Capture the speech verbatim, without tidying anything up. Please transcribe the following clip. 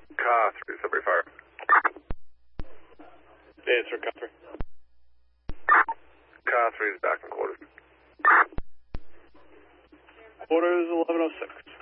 Car three, Subway Fire. Yeah, it's for Car three. Car three is back in quarters. Quarters eleven oh six.